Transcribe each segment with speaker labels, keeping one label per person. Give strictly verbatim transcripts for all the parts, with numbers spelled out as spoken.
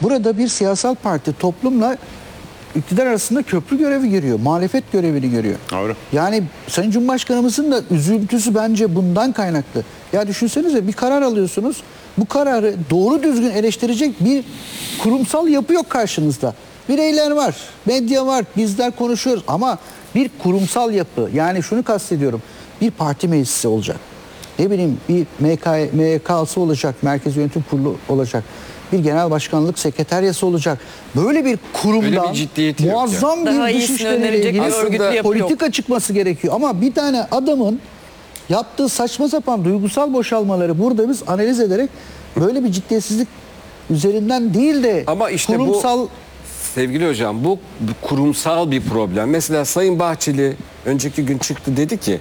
Speaker 1: burada bir siyasal parti toplumla iktidar arasında köprü görevi görüyor. Muhalefet görevini görüyor.
Speaker 2: Doğru.
Speaker 1: Yani Sayın Cumhurbaşkanımızın da üzüntüsü bence bundan kaynaklı. Ya düşünsenize, bir karar alıyorsunuz. Bu kararı doğru düzgün eleştirecek bir kurumsal yapı yok karşınızda. Bireyler var, medya var, bizler konuşuyoruz ama bir kurumsal yapı, yani şunu kastediyorum, bir parti meclisi olacak. Ne bileyim, bir M K, M Y K'sı olacak, Merkez Yönetim Kurulu olacak. Bir genel başkanlık sekreteryası olacak. Böyle bir kurumdan
Speaker 3: bir ciddiyeti yok
Speaker 1: muazzam
Speaker 4: Daha
Speaker 1: bir
Speaker 4: iyisini
Speaker 1: dışişleriyle
Speaker 4: önerecek bir
Speaker 1: ilgili
Speaker 4: örgütlü yapı
Speaker 1: politika
Speaker 4: yok.
Speaker 1: çıkması gerekiyor. Ama bir tane adamın yaptığı saçma sapan duygusal boşalmaları burada biz analiz ederek böyle bir ciddiyetsizlik üzerinden değil de
Speaker 3: Ama işte
Speaker 1: kurumsal...
Speaker 3: bu, sevgili hocam, bu kurumsal bir problem. Mesela Sayın Bahçeli önceki gün çıktı, dedi ki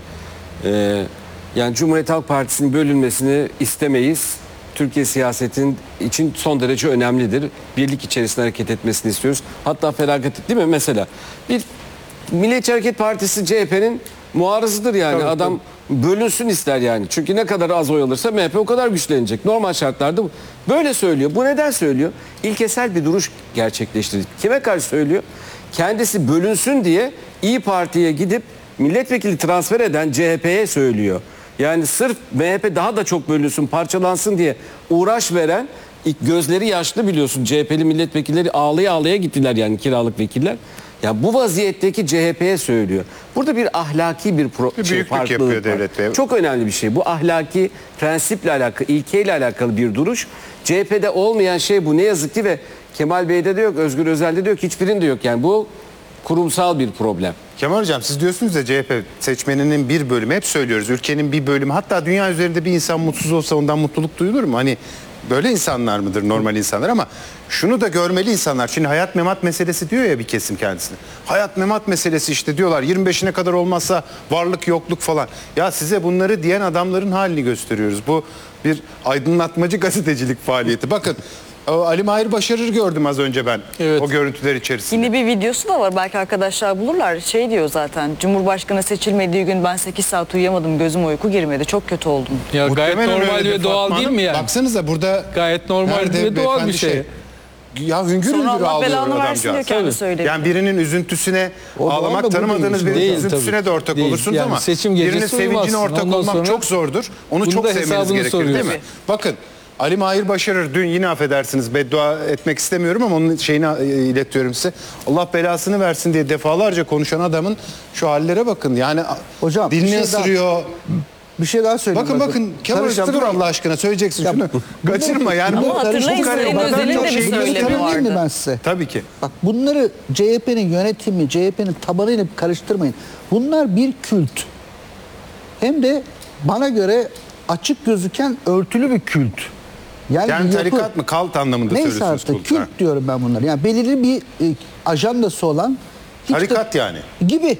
Speaker 3: e, yani Cumhuriyet Halk Partisi'nin bölünmesini istemeyiz. Türkiye siyasetin için son derece önemlidir. Birlik içerisinde hareket etmesini istiyoruz. Hatta felaket, değil mi? Mesela bir Milliyetçi Hareket Partisi C H P'nin muarızıdır yani.
Speaker 2: Tabii,
Speaker 3: Adam bölünsün ister yani. Çünkü ne kadar az oy alırsa M H P o kadar güçlenecek. Normal şartlarda böyle söylüyor. Bu neden söylüyor? İlkesel bir duruş gerçekleştirdi. Kime karşı söylüyor? Kendisi bölünsün diye İyi Parti'ye gidip milletvekili transfer eden C H P'ye söylüyor. Yani sırf M H P daha da çok bölünsün, parçalansın diye uğraş veren, ilk gözleri yaşlı, biliyorsun, C H P'li milletvekilleri ağlaya ağlaya gittiler yani, kiralık vekiller. Ya bu vaziyetteki C H P'ye söylüyor. Burada bir ahlaki bir, pro,
Speaker 2: Bir
Speaker 3: şey,
Speaker 2: büyüklük
Speaker 3: farklılık
Speaker 2: yapıyor
Speaker 3: var.
Speaker 2: devlet bey.
Speaker 3: Çok önemli bir şey. Bu ahlaki prensiple alakalı, ilkeyle alakalı bir duruş. C H P'de olmayan şey bu, ne yazık ki, ve Kemal Bey'de de yok, Özgür Özel'de de yok, hiçbirinde yok. Yani bu kurumsal bir problem.
Speaker 2: Kemal Hocam, siz diyorsunuz ya, C H P seçmeninin bir bölümü, hep söylüyoruz, ülkenin bir bölümü, hatta dünya üzerinde bir insan mutsuz olsa ondan mutluluk duyulur mu? Hani böyle insanlar mıdır normal insanlar? Ama şunu da görmeli insanlar. Şimdi hayat memat meselesi diyor ya bir kesim kendisine. Hayat memat meselesi işte diyorlar, yirmi beşine kadar olmazsa varlık yokluk falan. Ya size bunları diyen adamların halini gösteriyoruz. Bu bir aydınlatmacı gazetecilik faaliyeti. Bakın, o Ali Mahir Başarır gördüm az önce ben,
Speaker 5: Evet.
Speaker 2: o görüntüler içerisinde.
Speaker 4: Yine bir videosu da var, belki arkadaşlar bulurlar. Şey diyor zaten, Cumhurbaşkanı seçilmediği gün ben sekiz saat uyuyamadım, gözüm uyku girmedi, çok kötü oldum.
Speaker 5: Ya gayet
Speaker 2: Muhtemelen
Speaker 5: normal
Speaker 2: öyledir
Speaker 5: ve doğal
Speaker 2: Fatma
Speaker 5: değil
Speaker 2: Hanım.
Speaker 5: mi yani?
Speaker 2: Baksanıza burada
Speaker 5: Gayet normal
Speaker 2: nerede
Speaker 5: ve doğal
Speaker 2: beyefendi
Speaker 5: bir şey.
Speaker 2: Ya hüngür
Speaker 4: Sonra
Speaker 2: hüngür
Speaker 4: Allah
Speaker 2: ağlıyor
Speaker 4: belanı versin
Speaker 2: adamcağız.
Speaker 4: diyor, kendi
Speaker 5: Tabii.
Speaker 4: söyledi.
Speaker 2: Yani birinin üzüntüsüne
Speaker 1: O doğal da
Speaker 2: ağlamak,
Speaker 1: bu
Speaker 2: tanımadığınız
Speaker 1: değil.
Speaker 2: birinin
Speaker 5: Değil,
Speaker 2: üzüntüsüne
Speaker 5: tabii.
Speaker 2: de ortak
Speaker 5: Değil.
Speaker 2: olursunuz
Speaker 5: Yani
Speaker 2: ama
Speaker 5: seçim
Speaker 2: birinin
Speaker 5: gecesi
Speaker 2: sevincine
Speaker 5: uyumazsın.
Speaker 2: ortak
Speaker 5: Ondan
Speaker 2: olmak
Speaker 5: sonra
Speaker 2: çok zordur. Onu
Speaker 5: bunun
Speaker 2: çok
Speaker 5: da
Speaker 2: sevmeniz
Speaker 5: hesabını
Speaker 2: gerekir, değil mi?
Speaker 5: soruyorsun.
Speaker 2: Bakın, Ali Mahir Başarır dün, yine affedersiniz, beddua etmek istemiyorum ama onun şeyini e, iletiyorum size. Allah belasını versin diye defalarca konuşan adamın şu hallere bakın. Yani
Speaker 1: Hocam, bir
Speaker 2: dilini
Speaker 1: şey daha-
Speaker 2: ısırıyor.
Speaker 1: Bir şey daha söyleyeyim.
Speaker 2: Bakın bakın Kemal Hocam, dur
Speaker 1: Karıştırmayın.
Speaker 2: Allah aşkına, söyleyeceksin
Speaker 1: Ya,
Speaker 2: şunu.
Speaker 1: bu-
Speaker 2: Kaçırma yani.
Speaker 4: Ama
Speaker 2: bu-
Speaker 4: hatırlayın,
Speaker 2: bu kare-
Speaker 4: Sayın
Speaker 2: o kadar
Speaker 4: Özel'in
Speaker 2: çok
Speaker 4: de bir
Speaker 2: şey
Speaker 4: söylemi
Speaker 2: gösteriyor.
Speaker 4: vardı.
Speaker 1: Söyleyeyim mi ben size?
Speaker 2: Tabii ki.
Speaker 1: Bak, bunları C H P'nin yönetimi, C H P'nin tabanıyla karıştırmayın. Bunlar bir kült. Hem de bana göre açık gözüken örtülü bir kült.
Speaker 2: Yani
Speaker 1: bir yapı.
Speaker 2: tarikat mı, kalt anlamında
Speaker 1: Neyse
Speaker 2: söylüyorsunuz.
Speaker 1: artık,
Speaker 2: kultlar.
Speaker 1: kült diyorum ben bunları. Yani belirli bir e, ajandası olan hiç de-
Speaker 2: Tarikat yani.
Speaker 1: gibi.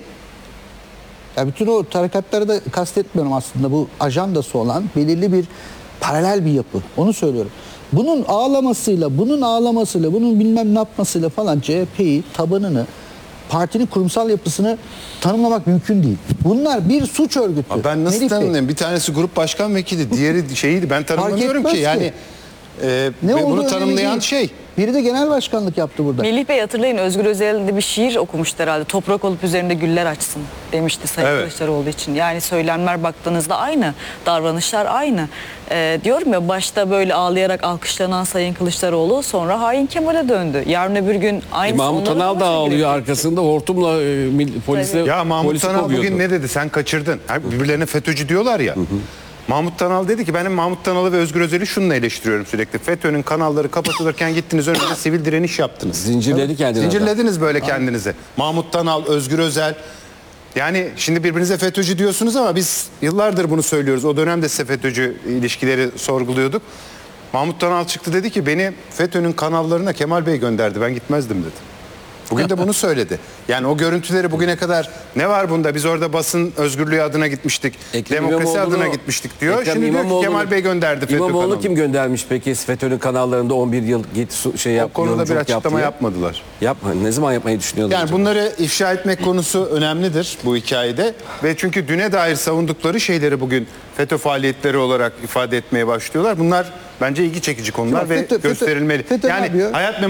Speaker 1: Ya bütün o tarikatları da kastetmiyorum aslında. Bu ajandası olan belirli bir paralel bir yapı. Onu söylüyorum. Bunun ağlamasıyla, bunun ağlamasıyla, bunun bilmem ne yapmasıyla falan C H P'yi, tabanını, partinin kurumsal yapısını tanımlamak mümkün değil. Bunlar bir suç örgütü.
Speaker 2: Abi ben nasıl
Speaker 1: Melih Bey.
Speaker 2: tanımlayayım? Bir tanesi grup başkan vekili, diğeri şeyiydi. Ben tanımlamıyorum
Speaker 1: etmez
Speaker 2: ki.
Speaker 1: ki.
Speaker 2: Yani e,
Speaker 1: Ne
Speaker 2: ve
Speaker 1: olduğu
Speaker 2: bunu
Speaker 1: önemli
Speaker 2: tanımlayan
Speaker 1: değil.
Speaker 2: şey.
Speaker 1: Biri de genel başkanlık yaptı burada.
Speaker 4: Melih Bey, hatırlayın, Özgür Özel'de bir şiir okumuştu herhalde. Toprak olup üzerinde güller açsın demişti Sayın
Speaker 2: Evet.
Speaker 4: Kılıçdaroğlu için. Yani söylemler baktığınızda aynı, davranışlar aynı. Ee, diyorum ya, başta böyle ağlayarak alkışlanan Sayın Kılıçdaroğlu sonra hain Kemal'e döndü. Yarın öbür gün aynısı
Speaker 3: Mahmut
Speaker 4: onların
Speaker 3: Tanal da
Speaker 4: başına
Speaker 3: ağlıyor
Speaker 4: gelecek.
Speaker 3: arkasında, hortumla e, mil- polisle
Speaker 2: Ya Mahmut
Speaker 3: polisi
Speaker 2: Tanal
Speaker 3: kovuyordu.
Speaker 2: bugün ne dedi? Sen kaçırdın. Ha, birbirlerine FETÖ'cü diyorlar ya. Mahmut Tanal dedi ki, benim Mahmut Tanal'ı ve Özgür Özel'i şununla eleştiriyorum sürekli. FETÖ'nün kanalları kapatılırken gittiniz önünde sivil direniş yaptınız.
Speaker 3: Zincirledi kendini. adam.
Speaker 2: Zincirlediniz böyle kendinizi. Mahmut Tanal, Özgür Özel. Yani şimdi birbirinize FETÖ'cü diyorsunuz ama biz yıllardır bunu söylüyoruz. O dönemde size FETÖ'cü ilişkileri sorguluyorduk. Mahmut Tanal çıktı, dedi ki beni FETÖ'nün kanallarına Kemal Bey gönderdi, ben gitmezdim dedi. Bugün de bunu söyledi. Yani o görüntüleri bugüne kadar ne var bunda? Biz orada basın özgürlüğü adına gitmiştik.
Speaker 3: Ekrem
Speaker 2: demokrasi
Speaker 3: İmamoğlu'nu-
Speaker 2: adına gitmiştik diyor.
Speaker 3: Ekrem
Speaker 2: Şimdi diyor ki
Speaker 3: İmamoğlu'nu-
Speaker 2: Kemal Bey gönderdi FETÖ
Speaker 3: İmamoğlu
Speaker 2: kanalına.
Speaker 3: kim göndermiş peki FETÖ'nün kanallarında on bir yıl git su- şey yap,
Speaker 2: O konuda bir
Speaker 3: yolculuk yap
Speaker 2: açıklama
Speaker 3: diye?
Speaker 2: yapmadılar.
Speaker 3: Yapma. Ne zaman yapmayı düşünüyorlar?
Speaker 2: Yani
Speaker 3: acaba?
Speaker 2: bunları ifşa etmek konusu önemlidir bu hikayede. Ve çünkü düne dair savundukları şeyleri bugün FETÖ faaliyetleri olarak ifade etmeye başlıyorlar. Bunlar bence ilgi çekici konular
Speaker 1: Şimdi
Speaker 2: ve
Speaker 1: FETÖ- FETÖ
Speaker 2: gösterilmeli.
Speaker 1: FETÖ ne
Speaker 2: yani
Speaker 1: yapıyor?
Speaker 2: hayat